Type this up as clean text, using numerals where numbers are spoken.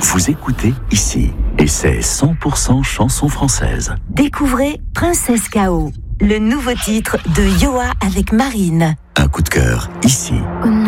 Vous écoutez ici, et c'est 100% chanson française. Découvrez Princesse K.O., le nouveau titre de Yoa avec Marine. Un coup de cœur, ici.